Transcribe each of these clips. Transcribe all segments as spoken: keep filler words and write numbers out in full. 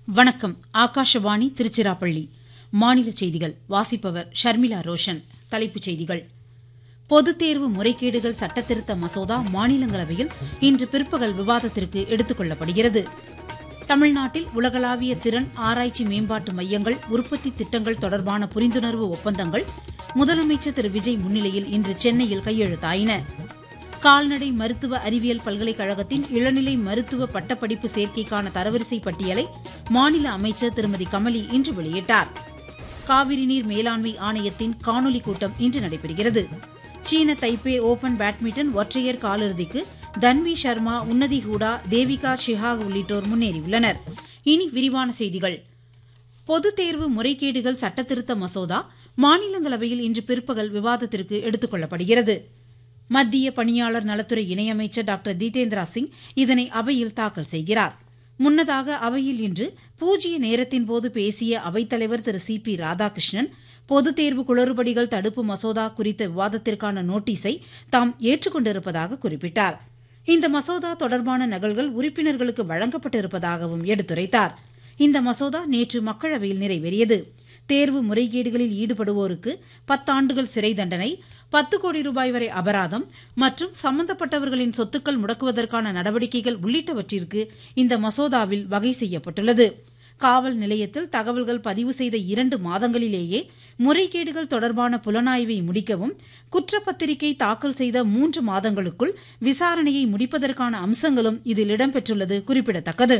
வணக்கம். ஆகாஷவாணி திருச்சிராப்பள்ளி. மாநில செய்திகள் வாசிப்பவர் ஷர்மிளா ரோஷன். தலைப்புச் செய்திகள். பொதுத் தேர்வு முறைகேடுகள் சட்டத்திருத்த மசோதா மாநிலங்களவையில் இன்று பிற்பகல் விவாதத்திற்கு எடுத்துக் கொள்ளப்படுகிறது. தமிழ்நாட்டில் உலகளாவிய திறன் ஆராய்ச்சி மேம்பாட்டு மையங்கள் உற்பத்தி திட்டங்கள் தொடர்பான புரிந்துணர்வு ஒப்பந்தங்கள் முதலமைச்சர் திரு விஜய் முன்னிலையில் இன்று சென்னையில் கையெழுத்தாயின. கால்நடை மருத்துவ அறிவியல் பல்கலைக்கழகத்தின் இளநிலை மருத்துவ பட்டப்படிப்பு சேர்க்கைக்கான தரவரிசை பட்டியலை மாநில அமைச்சர் திருமதி கமலி இன்று வெளியிட்டார். காவிரி நீர் மேலாண்மை ஆணையத்தின் காணொலி கூட்டம் இன்று நடைபெறுகிறது. சீன தைப்பே ஓபன் பேட்மிண்டன் ஒற்றையர் காலிறுதிக்கு தன்வி சர்மா, உன்னதி ஹூடா, தேவிகா ஷிஹாக் உள்ளிட்டோர் முன்னேறியுள்ளனர். இனி விரிவான செய்திகள். பொதுத் தேர்வு முறைகேடுகள் சட்டத்திருத்த மசோதா மாநிலங்களவையில் இன்று பிற்பகல் விவாதத்திற்கு எடுத்துக் கொள்ளப்படுகிறது. மத்திய பணியாளர் நலத்துறை இணையமைச்சர் டாக்டர் ஜிதேந்திரா சிங் இதனை அவையில் தாக்கல் செய்கிறார். முன்னதாக அவையில் இன்று பூஜ்ய நேரத்தின்போது பேசிய அவைத்தலைவர் திரு சி பி ராதாகிருஷ்ணன், பொதுத் தேர்வு குளறுபடிகள் தடுப்பு மசோதா குறித்த விவாதத்திற்கான நோட்டீஸை தாம் ஏற்றுக்கொண்டிருப்பதாக குறிப்பிட்டார். இந்த மசோதா தொடர்பான நகல்கள் உறுப்பினர்களுக்கு வழங்கப்பட்டிருப்பதாகவும் எடுத்துரைத்தார். இந்த மசோதா நேற்று மக்களவையில் நிறைவேறியது. தேர்வு முறைகேடுகளில் ஈடுபடுவோருக்கு பத்தாண்டுகள் சிறை தண்டனை, பத்து கோடி ரூபாய் வரை அபராதம் மற்றும் சம்பந்தப்பட்டவர்களின் சொத்துக்கள் முடக்குவதற்கான நடவடிக்கைகள் உள்ளிட்டவற்றிற்கு இந்த மசோதாவில் வகை செய்யப்பட்டுள்ளது. காவல் நிலையத்தில் தகவல்கள் பதிவு செய்த இரண்டு மாதங்களிலேயே முறைகேடுகள் தொடர்பான புலனாய்வை முடிக்கவும், குற்றப்பத்திரிகை தாக்கல் செய்த மூன்று மாதங்களுக்குள் விசாரணையை முடிப்பதற்கான அம்சங்களும் இதில் இடம்பெற்றுள்ளது குறிப்பிடத்தக்கது.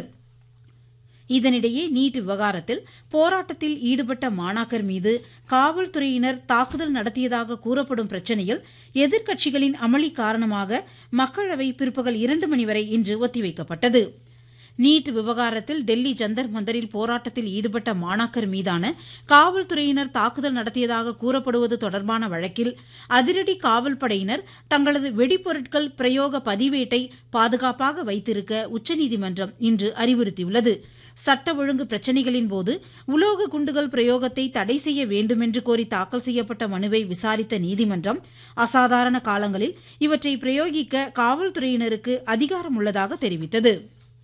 இதனிடையே நீட் விவகாரத்தில் போராட்டத்தில் ஈடுபட்ட மாணாக்கர் மீது காவல்துறையினர் தாக்குதல் நடத்தியதாக கூறப்படும் பிரச்சினையில் எதிர்க்கட்சிகளின் அமளி காரணமாக மக்களவை பிற்பகல் இரண்டு மணி வரை இன்று ஒத்திவைக்கப்பட்டது. நீட் விவகாரத்தில் டெல்லி ஜந்தர் மந்தரில் போராட்டத்தில் ஈடுபட்ட மாணாக்கர் மீதான காவல்துறையினர் தாக்குதல் நடத்தியதாக கூறப்படுவது தொடர்பான வழக்கில் அதிரடி காவல்படையினர் தங்களது வெடிப்பொருட்கள் பிரயோக பதிவேட்டை பாதுகாப்பாக வைத்திருக்க உச்சநீதிமன்றம் இன்று அறிவுறுத்தியுள்ளது. சட்ட ஒழுங்கு பிரச்சினைகளின் போது உலோக குண்டுகள் பிரயோகத்தை தடை செய்ய வேண்டுமென்று கோரி தாக்கல் செய்யப்பட்ட மனுவை விசாரித்த நீதிமன்றம் அசாதாரண காலங்களில் இவற்றை பிரயோகிக்க காவல்துறையினருக்கு அதிகாரம் உள்ளதாக தெரிவித்தது.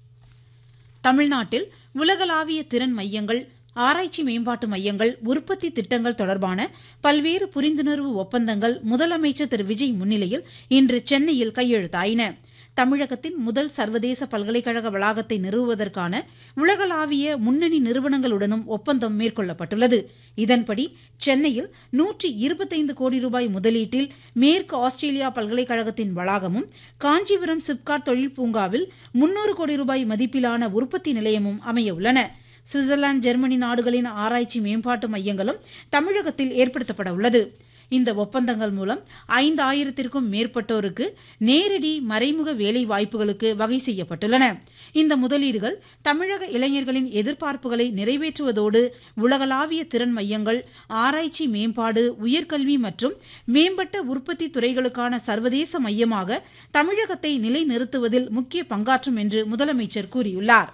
தமிழ்நாட்டில் உலகளாவிய திறன் மையங்கள், ஆராய்ச்சி மேம்பாட்டு மையங்கள், உற்பத்தி திட்டங்கள் தொடர்பான பல்வேறு புரிந்துணர்வு ஒப்பந்தங்கள் முதலமைச்சர் திரு விஜய் முன்னிலையில் இன்று சென்னையில் கையெழுத்தாயின. தமிழகத்தின் முதல் சர்வதேச பல்கலைக்கழக வளாகத்தை நிறுவுவதற்கான உலகளாவிய முன்னணி நிறுவனங்களுடனும் ஒப்பந்தம் மேற்கொள்ளப்பட்டுள்ளது. இதன்படி சென்னையில் நூற்றி இருபத்தைந்து கோடி ரூபாய் முதலீட்டில் மேற்கு ஆஸ்திரேலியா பல்கலைக்கழகத்தின் வளாகமும், காஞ்சிபுரம் சிப்காட் தொழில் பூங்காவில் முன்னூறு கோடி ரூபாய் மதிப்பிலான உற்பத்தி நிலையமும் அமையவுள்ளன. சுவிட்சர்லாந்து, ஜெர்மனி நாடுகளின் ஆராய்ச்சி மேம்பாட்டு மையங்களும் தமிழகத்தில் ஏற்படுத்தப்பட உள்ளது. இந்த ஒப்பந்தங்கள் மூலம் ஐந்தாயிரத்திற்கும் மேற்பட்டோருக்கு நேரடி மறைமுக வேலை வாய்ப்புகளுக்கு வகை செய்யப்பட்டுள்ளன. இந்த முதலீடுகள் தமிழக இளைஞர்களின் எதிர்பார்ப்புகளை நிறைவேற்றுவதோடு உலகளாவிய திறன் மையங்கள், ஆராய்ச்சி மேம்பாடு, உயர்கல்வி மற்றும் மேம்பட்ட உற்பத்தி துறைகளுக்கான சர்வதேச மையமாக தமிழகத்தை நிலைநிறுத்துவதில் முக்கிய பங்காற்றும் என்று முதலமைச்சர் கூறியுள்ளார்.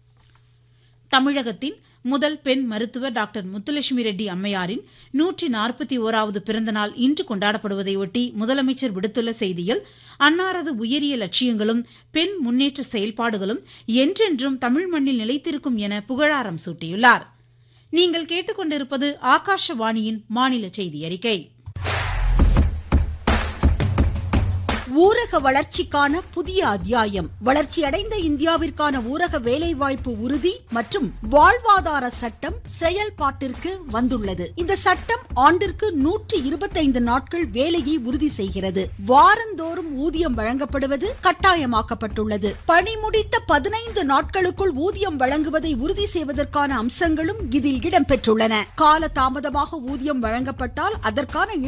தமிழகத்தின் முதல் பெண் மருத்துவர் டாக்டர் முத்துலட்சுமி ரெட்டி அம்மையாரின் நூற்றி நாற்பத்தி ஓராவது பிறந்தநாள் இன்று கொண்டாடப்படுவதையொட்டி முதலமைச்சர் விடுத்துள்ள செய்தியில், அன்னாரது உயரிய லட்சியங்களும் பெண் முன்னேற்ற செயல்பாடுகளும் என்றென்றும் தமிழ் மண்ணில் நிலைத்திருக்கும் என புகழாரம் சூட்டியுள்ளார். நீங்கள் கேட்டுக்கொண்டிருப்பது ஆகாஷவாணியின் மாநில செய்தி அறிக்கை. ஊரக வளர்ச்சிக்கான புதிய அத்தியாயம். வளர்ச்சியடைந்த இந்தியாவிற்கான ஊரக வேலைவாய்ப்பு உறுதி மற்றும் வாழ்வாதார சட்டம் செயல்பாட்டிற்கு வந்துள்ளது. இந்த சட்டம் ஆண்டிற்கு நூற்றி இருபத்தைந்து நாட்கள் வேலையை உறுதி செய்கிறது. வாரந்தோறும் ஊதியம் வழங்கப்படுவது கட்டாயமாக்கப்பட்டுள்ளது. பணி முடித்த பதினைந்து நாட்களுக்குள் ஊதியம் வழங்குவதை உறுதி செய்வதற்கான அம்சங்களும் இதில் இடம்பெற்றுள்ளன. கால தாமதமாக ஊதியம் வழங்கப்பட்டால் அதற்கான